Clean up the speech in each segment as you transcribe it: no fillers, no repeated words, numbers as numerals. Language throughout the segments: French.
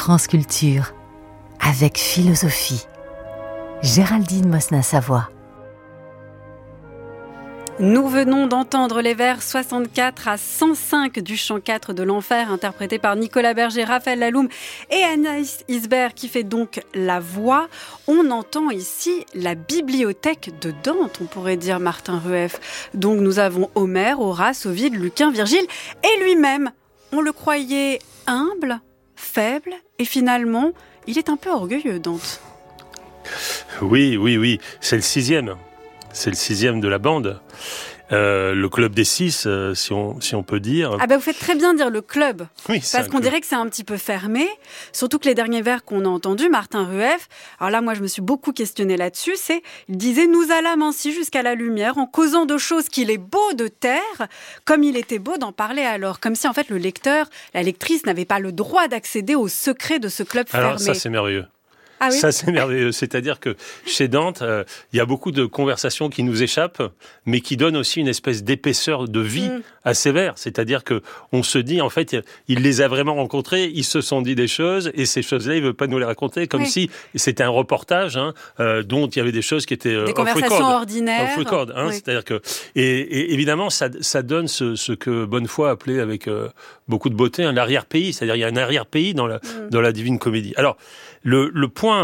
France Culture, avec philosophie. Géraldine Mosna-Savoie. Nous venons d'entendre les vers 64 à 105 du chant 4 de l'Enfer, interprété par Nicolas Berger, Raphaël Laloum et Anaïs Isbert, qui fait donc la voix. On entend ici la bibliothèque de Dante, on pourrait dire, Martin Rueff. Donc nous avons Homère, Horace, Ovide, Lucain, Virgile et lui-même. On le croyait humble, faible, et finalement, il est un peu orgueilleux, Dante. Oui, c'est le sixième. C'est le sixième de la bande. Le club des six, si on peut dire. Ah ben vous faites très bien dire le club. Oui, parce qu'on dirait que c'est un petit peu fermé. Surtout que les derniers vers qu'on a entendus, Martin Rueff, alors là moi je me suis beaucoup questionnée là-dessus, il disait « Nous allâmes ainsi jusqu'à la lumière en causant de choses qu'il est beau de taire, comme il était beau d'en parler alors. » Comme si en fait le lecteur, la lectrice n'avait pas le droit d'accéder au secret de ce club fermé. Alors ça c'est merveilleux. Ah oui. Ça, c'est merveilleux. C'est-à-dire que chez Dante, il y a beaucoup de conversations qui nous échappent, mais qui donnent aussi une espèce d'épaisseur de vie à ces vers. C'est-à-dire que on se dit, en fait, il les a vraiment rencontrés, ils se sont dit des choses, et ces choses-là, il veut pas nous les raconter, comme si c'était un reportage dont il y avait des choses qui étaient des conversations ordinaires. Off-record, oui. C'est-à-dire que et évidemment, ça donne ce que Bonnefoy appelait avec beaucoup de beauté l'arrière-pays. C'est-à-dire il y a un arrière-pays dans la Divine Comédie. Alors le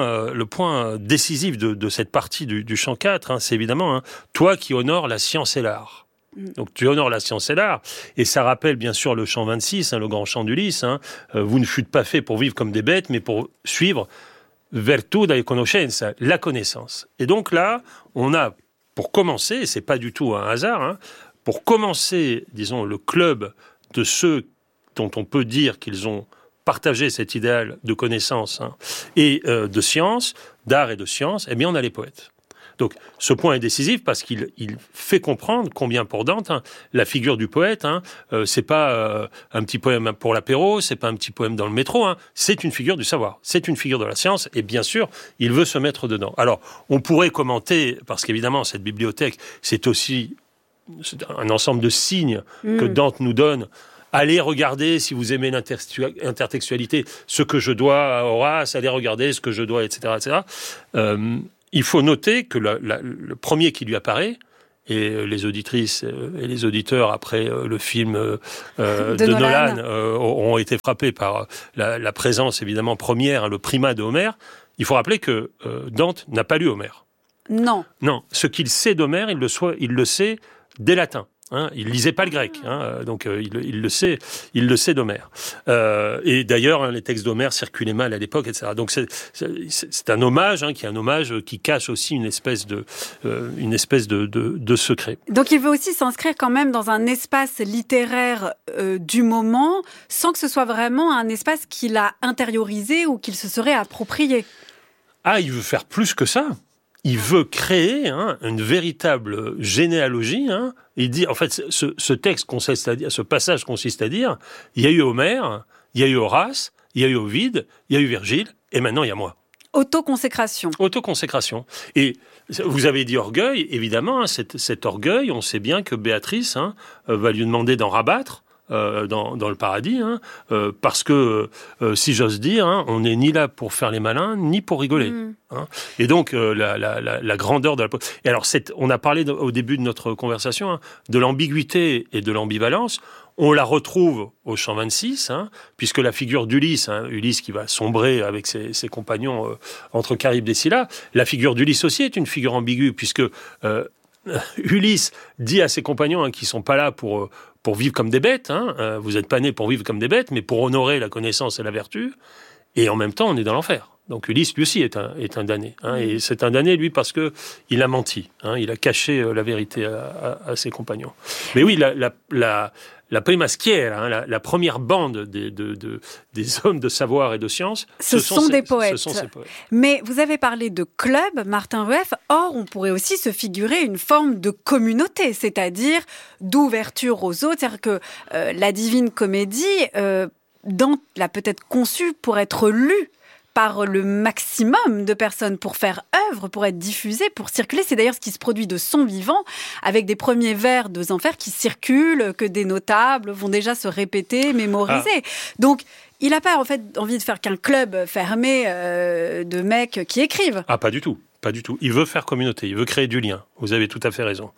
point décisif de cette partie du chant 4, c'est évidemment toi qui honores la science et l'art. Donc tu honores la science et l'art, et ça rappelle bien sûr le chant 26, le grand chant d'Ulysse. Vous ne fûtes pas faits pour vivre comme des bêtes, mais pour suivre virtud et conoscenza, la connaissance. Et donc là, on a, pour commencer, et c'est pas du tout un hasard, pour commencer, disons, le club de ceux dont on peut dire qu'ils ont partagé cet idéal de connaissance et de science, d'art et de science, eh bien on a les poètes. Donc ce point est décisif parce qu'il fait comprendre combien pour Dante, la figure du poète, c'est pas un petit poème pour l'apéro, c'est pas un petit poème dans le métro, c'est une figure du savoir, c'est une figure de la science, et bien sûr, il veut se mettre dedans. Alors, on pourrait commenter, parce qu'évidemment, cette bibliothèque, c'est aussi un ensemble de signes que Dante nous donne. Allez regarder, si vous aimez l'intertextualité, ce que je dois à Horace, allez regarder ce que je dois, etc. etc. Il faut noter que le premier qui lui apparaît, et les auditrices et les auditeurs, après le film de Nolan, ont été frappés par la présence, évidemment, première, le primat de Homère. Il faut rappeler que Dante n'a pas lu Homère. Non. Ce qu'il sait d'Homère, il le sait des latins. Il lisait pas le grec, donc il le sait d'Homère. Et d'ailleurs, les textes d'Homère circulaient mal à l'époque, etc. Donc c'est un hommage, qui est un hommage qui cache aussi une espèce de secret. Donc il veut aussi s'inscrire quand même dans un espace littéraire du moment, sans que ce soit vraiment un espace qu'il a intériorisé ou qu'il se serait approprié. Ah, il veut faire plus que ça. Il veut créer une véritable généalogie. Il dit, en fait, ce texte consiste à dire, ce passage consiste à dire, il y a eu Homère, il y a eu Horace, il y a eu Ovide, il y a eu Virgile, et maintenant il y a moi. Autoconsécration. Et vous avez dit orgueil, évidemment, cet orgueil, on sait bien que Béatrice va lui demander d'en rabattre. Dans le paradis, parce que, si j'ose dire, on n'est ni là pour faire les malins, ni pour rigoler. Et donc, la grandeur de la... Et alors, on a parlé au début de notre conversation de l'ambiguïté et de l'ambivalence. On la retrouve au chant 26, puisque la figure d'Ulysse, Ulysse qui va sombrer avec ses compagnons entre Charybde et Scylla, la figure d'Ulysse aussi est une figure ambiguë, puisque Ulysse dit à ses compagnons qui sont pas là pour vivre comme des bêtes, vous n'êtes pas nés pour vivre comme des bêtes, mais pour honorer la connaissance et la vertu, et en même temps on est dans l'enfer. Donc Ulysse lui aussi est un damné, et c'est un damné lui parce que il a menti, il a caché la vérité à ses compagnons. Mais oui, la prima schiera, la première bande des hommes de savoir et de science, ce sont des poètes. Ce sont ces poètes. Mais vous avez parlé de club, Martin Rueff. Or, on pourrait aussi se figurer une forme de communauté, c'est-à-dire d'ouverture aux autres. C'est-à-dire que la Divine Comédie, Dante l'a peut-être conçue pour être lue par le maximum de personnes, pour faire œuvre, pour être diffusée, pour circuler. C'est d'ailleurs ce qui se produit de son vivant, avec des premiers vers de Zenfer qui circulent, que des notables vont déjà se répéter, mémoriser. Donc, Il n'a pas en fait envie de faire qu'un club fermé de mecs qui écrivent. Ah, pas du tout. Pas du tout. Il veut faire communauté, il veut créer du lien. Vous avez tout à fait raison.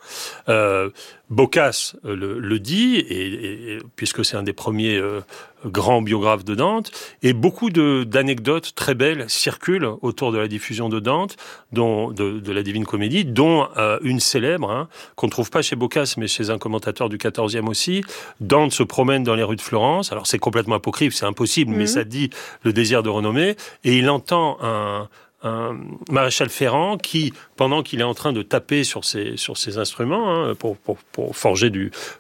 Boccace le dit, et puisque c'est un des premiers grands biographes de Dante, et beaucoup d'anecdotes très belles circulent autour de la diffusion de Dante, de la Divine Comédie, dont une célèbre, qu'on ne trouve pas chez Boccace, mais chez un commentateur du XIVe aussi. Dante se promène dans les rues de Florence. Alors c'est complètement apocryphe, c'est impossible, mais ça dit le désir de renommée, et il entend un maréchal Ferrand qui, pendant qu'il est en train de taper sur ses instruments pour forger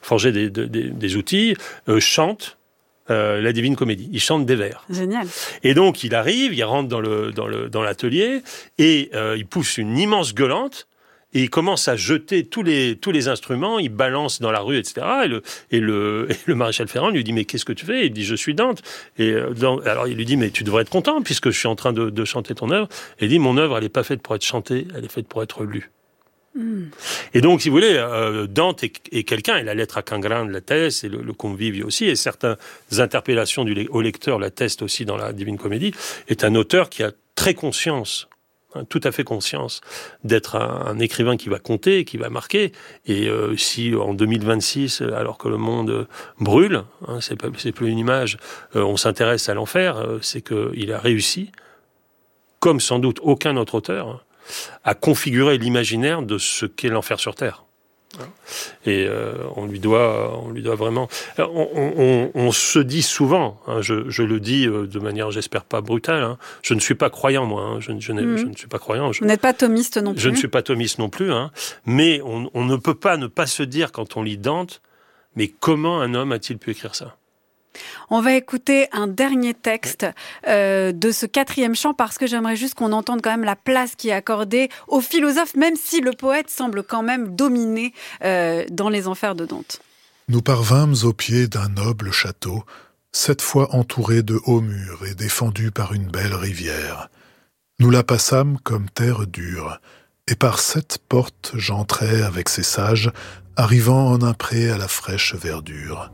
des outils, chante la Divine Comédie. Il chante des vers. Génial. Et donc il arrive, il rentre dans l'atelier et il pousse une immense gueulante. Et il commence à jeter tous les instruments, il balance dans la rue, etc. Et le maréchal Ferrand lui dit « Mais qu'est-ce que tu fais ?» Il dit « Je suis Dante. » Alors il lui dit « Mais tu devrais être content puisque je suis en train de chanter ton œuvre. » Et il dit « Mon œuvre, elle n'est pas faite pour être chantée, elle est faite pour être lue. » Et donc, si vous voulez, Dante est quelqu'un, et la lettre à Cangrande l'atteste, et le Convivio aussi, et certaines interpellations au lecteur l'attestent aussi dans la Divine Comédie, est un auteur qui a très conscience, tout à fait conscience d'être un écrivain qui va compter, qui va marquer. Et si en 2026, alors que le monde brûle, c'est plus une image, on s'intéresse à l'enfer, c'est qu'il a réussi, comme sans doute aucun autre auteur, à configurer l'imaginaire de ce qu'est l'enfer sur Terre. Et on lui doit vraiment... On se dit souvent, je le dis de manière, j'espère pas brutale, je ne suis pas croyant, moi. Je ne suis pas croyant. Vous n'êtes pas thomiste non plus. Je ne suis pas thomiste non plus. Mais on ne peut pas ne pas se dire, quand on lit Dante, mais comment un homme a-t-il pu écrire ça ? On va écouter un dernier texte de ce 4e chant parce que j'aimerais juste qu'on entende quand même la place qui est accordée aux philosophes, même si le poète semble quand même dominer dans les enfers de Dante. Nous parvînmes au pied d'un noble château, cette fois entouré de hauts murs et défendu par une belle rivière. Nous la passâmes comme terre dure, et par cette porte j'entrai avec ces sages, arrivant en un pré à la fraîche verdure.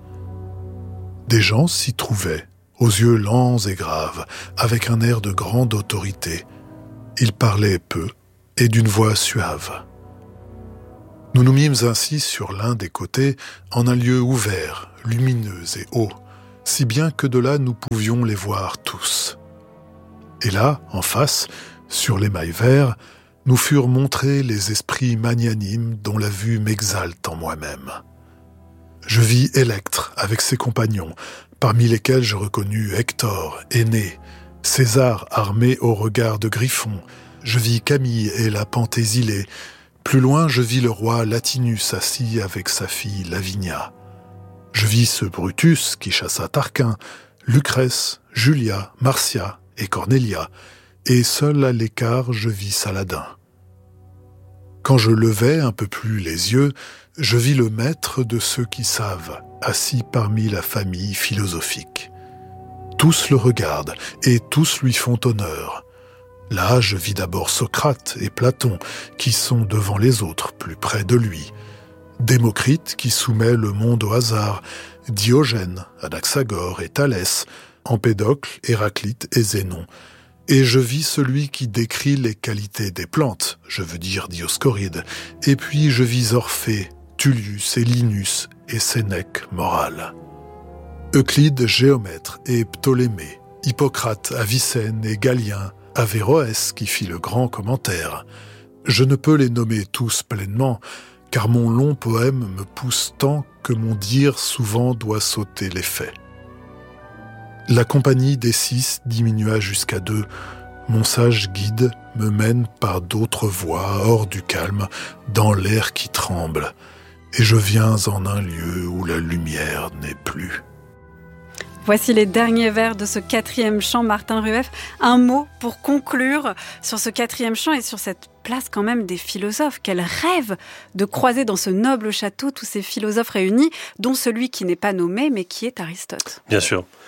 Des gens s'y trouvaient, aux yeux lents et graves, avec un air de grande autorité. Ils parlaient peu et d'une voix suave. Nous nous mîmes ainsi sur l'un des côtés, en un lieu ouvert, lumineux et haut, si bien que de là nous pouvions les voir tous. Et là, en face, sur l'émail vert, nous furent montrés les esprits magnanimes dont la vue m'exalte en moi-même. Je vis Électre avec ses compagnons, parmi lesquels je reconnus Hector, Énée, César armé au regard de griffon. Je vis Camille et la Penthésile. Plus loin, je vis le roi Latinus assis avec sa fille Lavinia. Je vis ce Brutus qui chassa Tarquin, Lucrèce, Julia, Marcia et Cornelia, et seul à l'écart je vis Saladin. Quand je levai un peu plus les yeux, je vis le maître de ceux qui savent, assis parmi la famille philosophique. Tous le regardent et tous lui font honneur. Là, je vis d'abord Socrate et Platon, qui sont devant les autres, plus près de lui. Démocrite, qui soumet le monde au hasard, Diogène, Anaxagore et Thalès, Empédocle, Héraclite et Zénon. Et je vis celui qui décrit les qualités des plantes, je veux dire Dioscoride, et puis je vis Orphée, Tullius et Linus et Sénèque moral. Euclide géomètre et Ptolémée, Hippocrate, Avicenne et Galien, Averroès qui fit le grand commentaire. Je ne peux les nommer tous pleinement, car mon long poème me pousse tant que mon dire souvent doit sauter les faits. La compagnie des 6 diminua jusqu'à 2. Mon sage guide me mène par d'autres voies hors du calme, dans l'air qui tremble, et je viens en un lieu où la lumière n'est plus. Voici les derniers vers de ce 4e chant, Martin Rueff. Un mot pour conclure sur ce 4e chant et sur cette place quand même des philosophes. Quel rêve de croiser dans ce noble château tous ces philosophes réunis, dont celui qui n'est pas nommé, mais qui est Aristote. Bien sûr.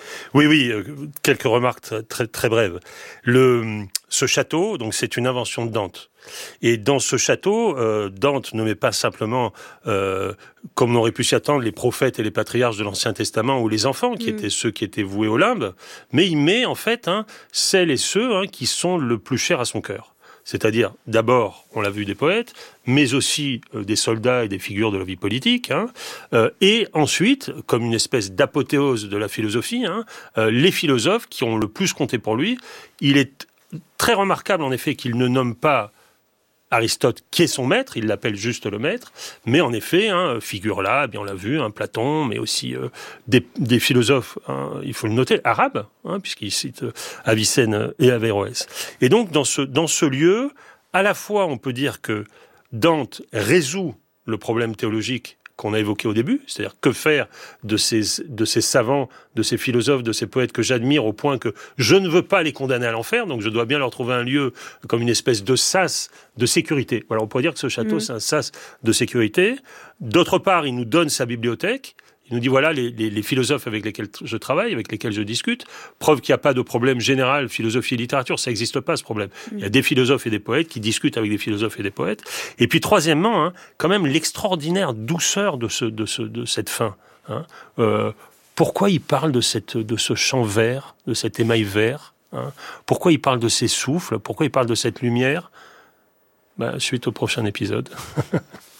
Oui, quelques remarques très, très brèves. Ce château, donc c'est une invention de Dante. Et dans ce château, Dante ne met pas simplement, comme on aurait pu s'y attendre, les prophètes et les patriarches de l'Ancien Testament ou les enfants, qui étaient ceux qui étaient voués au limbe, mais il met en fait celles et ceux qui sont le plus chers à son cœur. C'est-à-dire, d'abord, on l'a vu, des poètes, mais aussi des soldats et des figures de la vie politique. Et ensuite, comme une espèce d'apothéose de la philosophie, les philosophes qui ont le plus compté pour lui. Il est très remarquable, en effet, qu'il ne nomme pas Aristote, qui est son maître, il l'appelle juste le maître, mais en effet, figure là, eh bien on l'a vu, Platon, mais aussi des philosophes, il faut le noter, arabes, puisqu'il cite Avicenne et Averroès. Et donc, dans ce lieu, à la fois, on peut dire que Dante résout le problème théologique qu'on a évoqué au début, c'est-à-dire que faire de ces savants, de ces philosophes, de ces poètes que j'admire au point que je ne veux pas les condamner à l'enfer, donc je dois bien leur trouver un lieu comme une espèce de sas de sécurité. Voilà, on pourrait dire que ce château, c'est un sas de sécurité. D'autre part, il nous donne sa bibliothèque. Il nous dit, voilà, les philosophes avec lesquels je travaille, avec lesquels je discute, preuve qu'il n'y a pas de problème général, philosophie et littérature, ça n'existe pas ce problème. Il y a des philosophes et des poètes qui discutent avec des philosophes et des poètes. Et puis troisièmement, quand même l'extraordinaire douceur de cette fin. Pourquoi il parle de ce champ vert, de cet émail vert, pourquoi il parle de ces souffles, pourquoi il parle de cette lumière? Suite au prochain épisode.